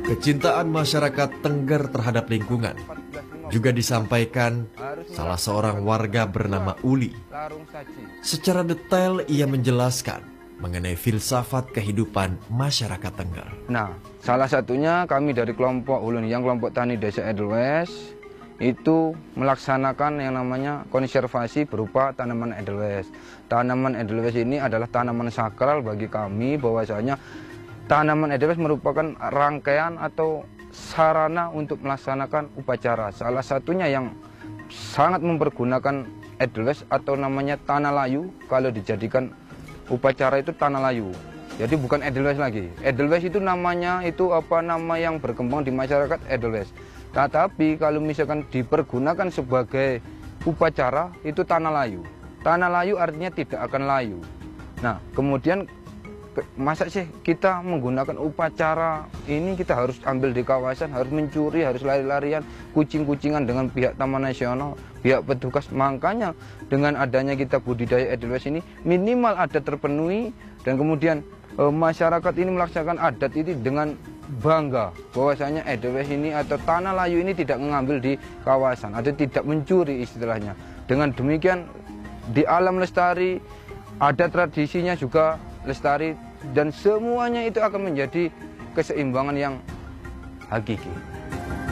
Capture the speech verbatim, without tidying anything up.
Kecintaan masyarakat Tengger terhadap lingkungan juga disampaikan salah seorang warga bernama Uli. Secara detail ia menjelaskan mengenai filsafat kehidupan masyarakat Tengger. Nah, salah satunya kami dari kelompok Ulun yang kelompok tani Desa Edelweiss itu melaksanakan yang namanya konservasi berupa tanaman Edelweiss. Tanaman Edelweiss ini adalah tanaman sakral bagi kami, bahwasanya tanaman Edelweiss merupakan rangkaian atau sarana untuk melaksanakan upacara. Salah satunya yang sangat mempergunakan Edelweiss atau namanya tanah layu, kalau dijadikan upacara itu tanah layu. Jadi bukan Edelweiss lagi. Edelweiss itu namanya itu apa nama yang berkembang di masyarakat Edelweiss. Tetapi kalau misalkan dipergunakan sebagai upacara itu tanah layu. Tanah layu artinya tidak akan layu. Nah, kemudian masa sih kita menggunakan upacara ini, kita harus ambil di kawasan, harus mencuri, harus lari-larian, kucing-kucingan dengan pihak Taman Nasional, pihak petugas. Makanya dengan adanya kita budidaya Edelweiss ini minimal adat terpenuhi, dan kemudian e, masyarakat ini melaksanakan adat ini dengan bangga bahwasanya Edelweiss ini atau tanah layu ini tidak mengambil di kawasan atau tidak mencuri istilahnya. Dengan demikian di alam lestari, ada tradisinya juga lestari, dan semuanya itu akan menjadi keseimbangan yang hakiki.